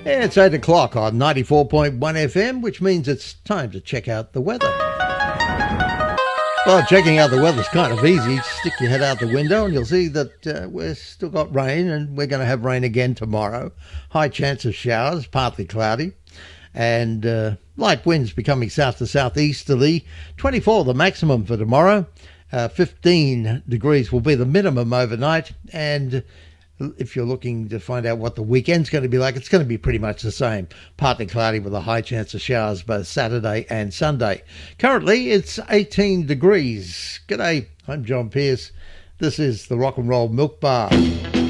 It's 8 o'clock on 94.1 FM, which means it's time to check out the weather. Well, checking out the weather's kind of easy. Stick your head out the window and you'll see that we've still got rain, and we're going to have rain again tomorrow. High chance of showers, partly cloudy, and light winds becoming south to southeasterly. 24 the maximum for tomorrow. 15 degrees will be the minimum overnight, and if you're looking to find out what the weekend's going to be like, it's going to be pretty much the same. Partly cloudy with a high chance of showers both Saturday and Sunday. Currently, it's 18 degrees. G'day, I'm John Pierce. This is the Rock and Roll Milk Bar.